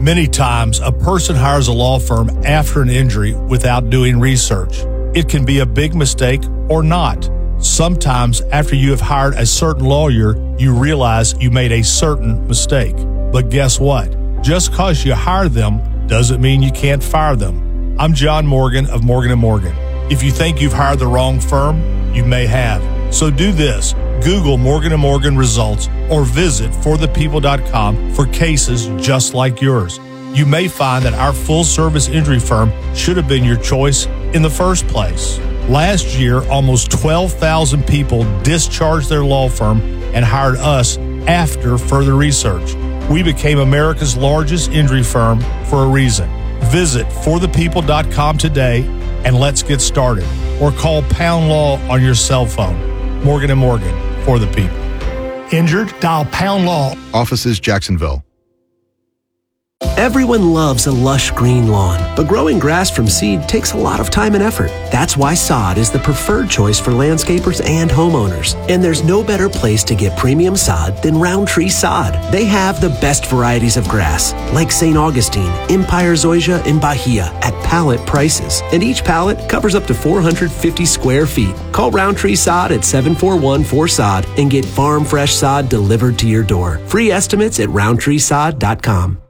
Many times, a person hires a law firm after an injury without doing research. It can be a big mistake or not. Sometimes, after you have hired a certain lawyer, you realize you made a certain mistake. But guess what? Just because you hire them doesn't mean you can't fire them. I'm John Morgan of Morgan & Morgan. If you think you've hired the wrong firm, you may have. So do this. Google Morgan & Morgan results or visit forthepeople.com for cases just like yours. You may find that our full-service injury firm should have been your choice in the first place. Last year, almost 12,000 people discharged their law firm and hired us after further research. We became America's largest injury firm for a reason. Visit forthepeople.com today and let's get started. Or call Pound Law on your cell phone. Morgan & Morgan, for the people. Injured? Dial Pound Law. Offices, Jacksonville. Everyone loves a lush green lawn, but growing grass from seed takes a lot of time and effort. That's why sod is the preferred choice for landscapers and homeowners. And there's no better place to get premium sod than Roundtree Sod. They have the best varieties of grass, like St. Augustine, Empire Zoysia, and Bahia, at pallet prices. And each pallet covers up to 450 square feet. Call Roundtree Sod at 741-4SOD and get farm fresh sod delivered to your door. Free estimates at roundtreesod.com.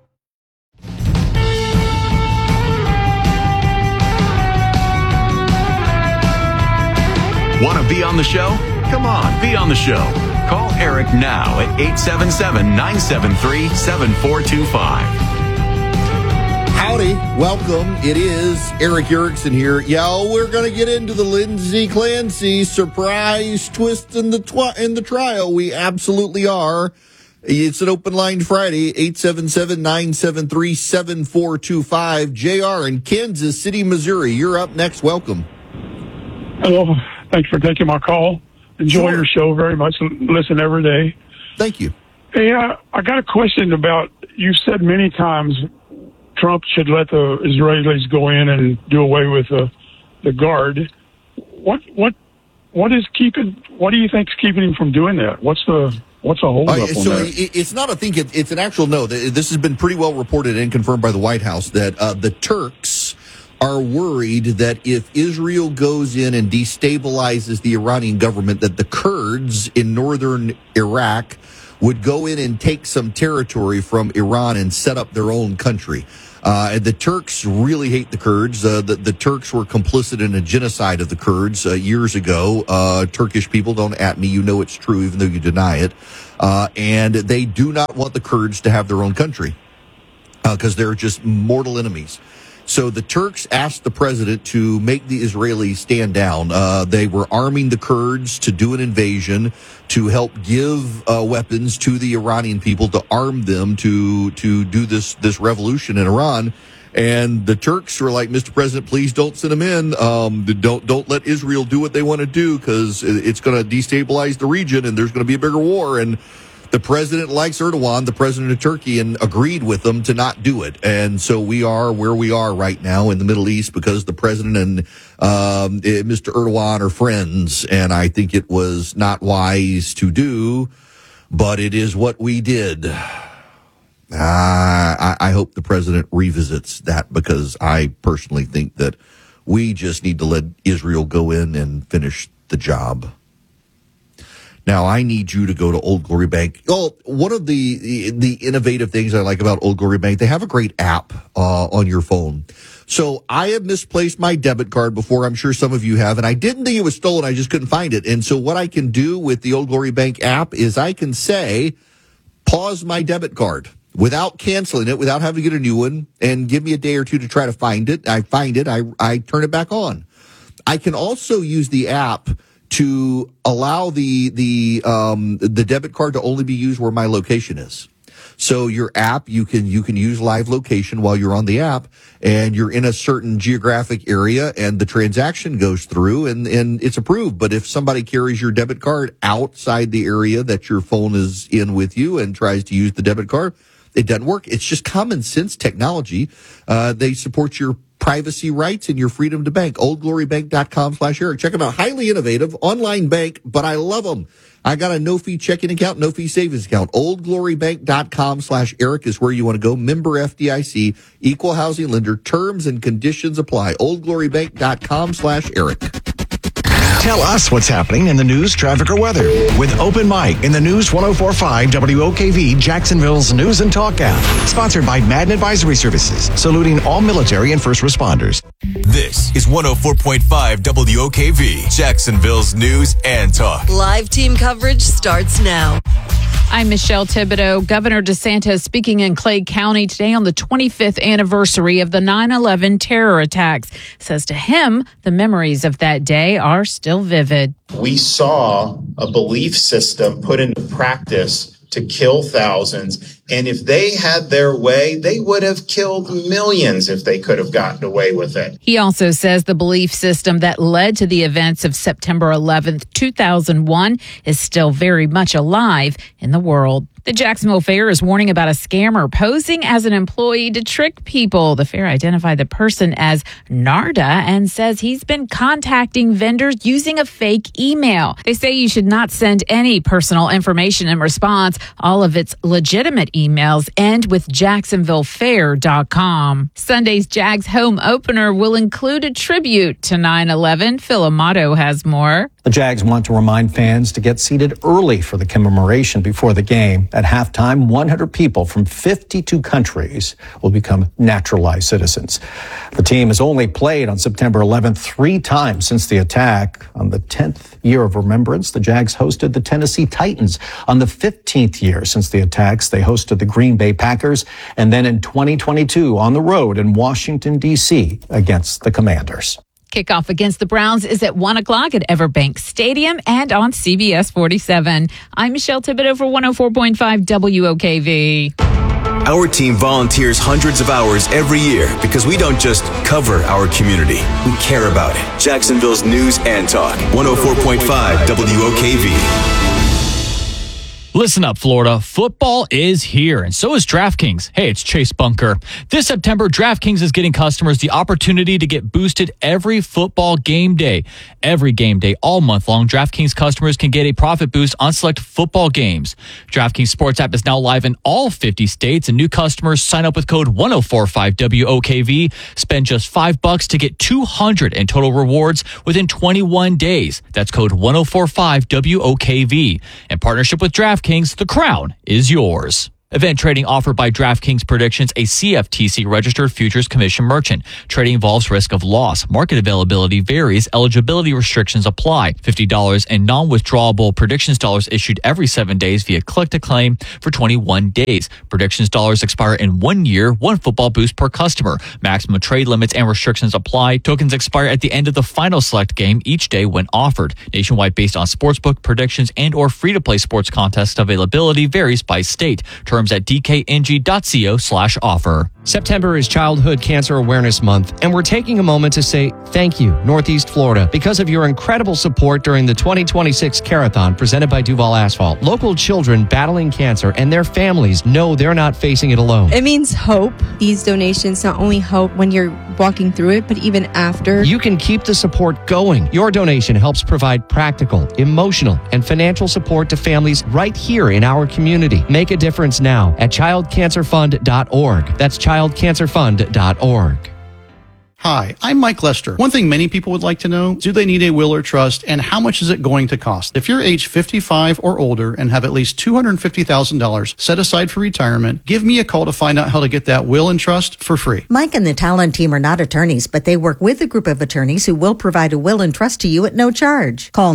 Want to be on the show? Come on, be on the show. Call Eric now at 877-973-7425. Howdy, welcome. It is Eric Erickson here. Yeah, we're going to get into the Lindsay Clancy surprise twist in the trial. We absolutely are. It's an open line Friday, 877-973-7425. JR in Kansas City, Missouri. You're up next. Welcome. Hello. Thanks for taking my call. Enjoy your show very much. Listen every day. Thank you. Hey, I got a question about, you said many times Trump should let the Israelis go in and do away with the guard. What do you think is keeping him from doing that? What's a hold up on that? It's not a think, it's an actual no. This has been pretty well reported and confirmed by the White House that the Turks are worried that if Israel goes in and destabilizes the Iranian government, that the Kurds in northern Iraq would go in and take some territory from Iran and set up their own country. And the Turks really hate the Kurds. The Turks were complicit in a genocide of the Kurds years ago. Turkish people, don't at me, you know it's true even though you deny it. And they do not want the Kurds to have their own country because they're just mortal enemies. So the Turks asked the president to make the Israelis stand down. They were arming the Kurds to do an invasion, to help give weapons to the Iranian people, to arm them to do this revolution in Iran. And the Turks were like, Mr. President, please don't send them in. Don't let Israel do what they want to do, because it's going to destabilize the region and there's going to be a bigger war. And the president likes Erdogan, the president of Turkey, and agreed with them to not do it. And so we are where we are right now in the Middle East because the president and Mr. Erdogan are friends. And I think it was not wise to do, but it is what we did. I hope the president revisits that, because I personally think that we just need to let Israel go in and finish the job. Now, I need you to go to Old Glory Bank. Oh, one of the innovative things I like about Old Glory Bank, they have a great app on your phone. So I have misplaced my debit card before. I'm sure some of you have, and I didn't think it was stolen. I just couldn't find it. And so what I can do with the Old Glory Bank app is I can say, pause my debit card without canceling it, without having to get a new one, and give me a day or two to try to find it. I find it. I turn it back on. I can also use the app to allow the debit card to only be used where my location is. So your app, you can use live location while you're on the app, and you're in a certain geographic area, and the transaction goes through and it's approved. But if somebody carries your debit card outside the area that your phone is in with you and tries to use the debit card, it doesn't work. It's just common sense technology. They support your privacy rights and your freedom to bank. OldGloryBank.com/Eric. Check them out. Highly innovative online bank, but I love them. I got a no-fee checking account, no-fee savings account. OldGloryBank.com/Eric is where you want to go. Member FDIC, equal housing lender. Terms and conditions apply. OldGloryBank.com/Eric. Tell us what's happening in the news, traffic, or weather with Open Mic in the News 104.5 WOKV Jacksonville's News and Talk app. Sponsored by Madden Advisory Services, saluting all military and first responders. This is 104.5 WOKV Jacksonville's News and Talk. Live team coverage starts now. I'm Michelle Thibodeau. Governor DeSantis speaking in Clay County today on the 25th anniversary of the 9/11 terror attacks. Says to him, the memories of that day are still vivid. We saw a belief system put into practice to kill thousands. And if they had their way, they would have killed millions if they could have gotten away with it. He also says the belief system that led to the events of September 11th, 2001 is still very much alive in the world. The Jacksonville Fair is warning about a scammer posing as an employee to trick people. The fair identified the person as Narda and says he's been contacting vendors using a fake email. They say you should not send any personal information in response. All of its legitimate emails end with JacksonvilleFair.com. Sunday's Jags home opener will include a tribute to 9/11. Phil Amato has more. The Jags want to remind fans to get seated early for the commemoration before the game. At halftime, 100 people from 52 countries will become naturalized citizens. The team has only played on September 11th 3 times since the attack. On the 10th year of remembrance, the Jags hosted the Tennessee Titans. On the 15th year since the attacks, they hosted the Green Bay Packers. And then in 2022, on the road in Washington, D.C., against the Commanders. Kickoff against the Browns is at 1 o'clock at Everbank Stadium and on CBS 47. I'm Michelle Thibodeau for 104.5 WOKV. Our team volunteers hundreds of hours every year because we don't just cover our community. We care about it. Jacksonville's News and Talk. 104.5 WOKV. Listen up, Florida. Football is here, and so is DraftKings. Hey, it's Chase Bunker. This September, DraftKings is getting customers the opportunity to get boosted every football game day. Every game day, all month long, DraftKings customers can get a profit boost on select football games. DraftKings Sports app is now live in all 50 states, and new customers sign up with code 1045 WOKV. Spend just $5 to get $200 in total rewards within 21 days. That's code 1045 WOKV. In partnership with DraftKings, the crown is yours. Event trading offered by DraftKings Predictions, a CFTC registered futures commission merchant. Trading involves risk of loss. Market availability varies. Eligibility restrictions apply. $50 in non-withdrawable predictions dollars issued every 7 days via click to claim for 21 days. Predictions dollars expire in 1 year, 1 football boost per customer. Maximum trade limits and restrictions apply. Tokens expire at the end of the final select game each day when offered. Nationwide based on sportsbook predictions and or free-to-play sports contest availability varies by state. Terms at dkng.co/offer. September is Childhood Cancer Awareness Month, and we're taking a moment to say thank you, Northeast Florida, because of your incredible support during the 2026 Carathon presented by Duval Asphalt. Local children battling cancer and their families know they're not facing it alone. It means hope. These donations not only help when you're walking through it, but even after. You can keep the support going. Your donation helps provide practical, emotional, and financial support to families right here in our community. Make a difference now at childcancerfund.org. That's childcancerfund.org. Hi, I'm Mike Lester. One thing many people would like to know, do they need a will or trust, and how much is it going to cost? If you're age 55 or older and have at least $250,000 set aside for retirement, give me a call to find out how to get that will and trust for free. Mike and the Talon team are not attorneys, but they work with a group of attorneys who will provide a will and trust to you at no charge. Call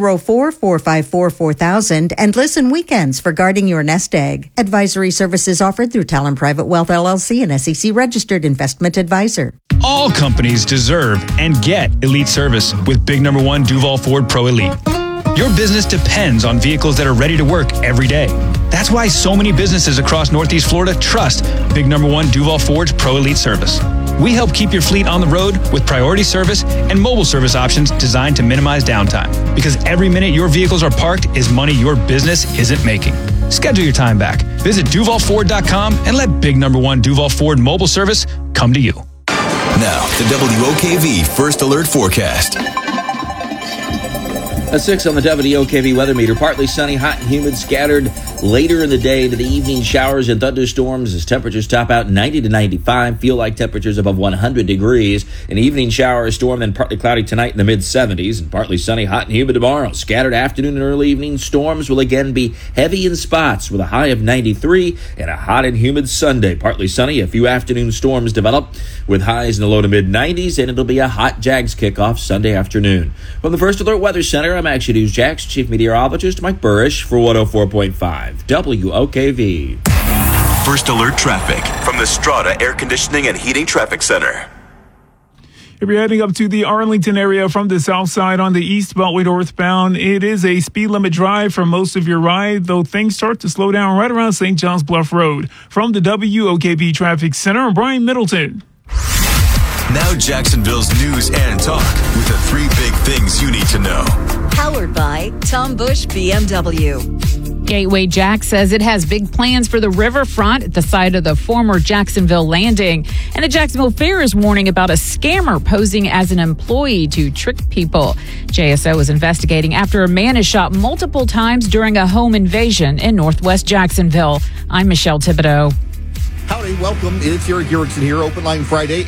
904-454-4000 and listen weekends for guarding your nest egg. Advisory services offered through Talon Private Wealth LLC, an SEC registered investment advisor. All companies deserve and get elite service with Big Number One Duval Ford Pro Elite. Your business depends on vehicles that are ready to work every day. That's why so many businesses across Northeast Florida trust Big Number One Duval Ford's Pro Elite service. We help keep your fleet on the road with priority service and mobile service options designed to minimize downtime. Because every minute your vehicles are parked is money your business isn't making. Schedule your time back. Visit DuvalFord.com and let Big Number One Duval Ford mobile service come to you. Now, the WOKV First Alert Forecast. A 6 on the WOKV weather meter. Partly sunny, hot and humid, scattered later in the day to the evening showers and thunderstorms as temperatures top out 90 to 95. Feel like temperatures above 100 degrees. An evening shower, storm, and partly cloudy tonight in the mid-70s. And partly sunny, hot and humid tomorrow. Scattered afternoon and early evening storms will again be heavy in spots with a high of 93 and a hot and humid Sunday. Partly sunny, a few afternoon storms develop with highs in the low to mid-90s, and it'll be a hot Jags kickoff Sunday afternoon. From the First Alert Weather Center, I'm Action News Jax Chief Meteorologist Mike Burrish for 104.5 WOKV. First Alert Traffic from the Strata Air Conditioning and Heating Traffic Center. If you're heading up to the Arlington area from the south side on the East Beltway northbound, it is a speed limit drive for most of your ride, though things start to slow down right around St. John's Bluff Road. From the WOKV Traffic Center, I'm Brian Middleton. Now Jacksonville's news and talk with the 3 big things you need to know. Powered by Tom Bush BMW. Gateway Jack says it has big plans for the riverfront at the site of the former Jacksonville Landing. And the Jacksonville Fair is warning about a scammer posing as an employee to trick people. JSO is investigating after a man is shot multiple times during a home invasion in northwest Jacksonville. I'm Michelle Thibodeau. Howdy, welcome. It's Eric Erickson here. Open Line Friday,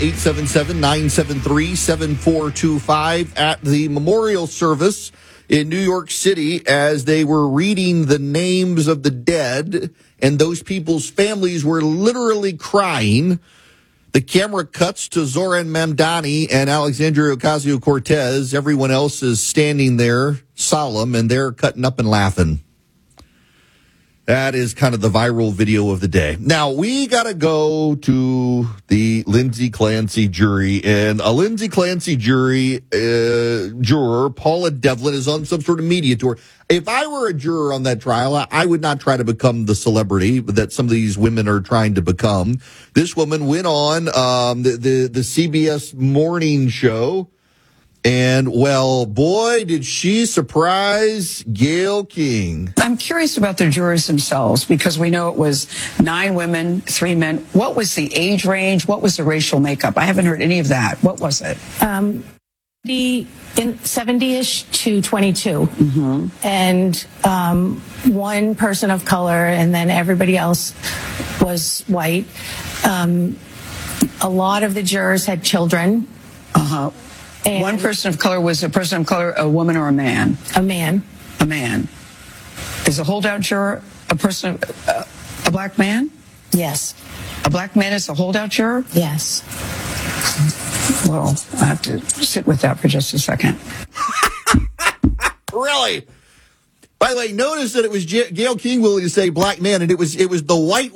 877-973-7425 at the memorial service in New York City as they were reading the names of the dead, and those people's families were literally crying. The camera cuts to Zoran Mamdani and Alexandria Ocasio-Cortez. Everyone else is standing there solemn, and they're cutting up and laughing. That is kind of the viral video of the day. Now, we got to go to the Lindsay Clancy jury. And a Lindsay Clancy juror, Paula Devlin, is on some sort of media tour. If I were a juror on that trial, I would not try to become the celebrity that some of these women are trying to become. This woman went on the CBS morning show. And, well, boy, did she surprise Gayle King. I'm curious about the jurors themselves because we know it was 9 women, 3 men. What was the age range? What was the racial makeup? I haven't heard any of that. What was it? The 70-ish to 22. Mm-hmm. And 1 person of color, and then everybody else was white. A lot of the jurors had children. Uh-huh. And 1 person of color was a person of color, a woman or a man? A man. A man. Is a holdout juror a person, a black man? Yes. A black man is a holdout juror? Yes. Well, I have to sit with that for just a second. Really? By the way, notice that it was Gayle King willing to say black man, and it was the white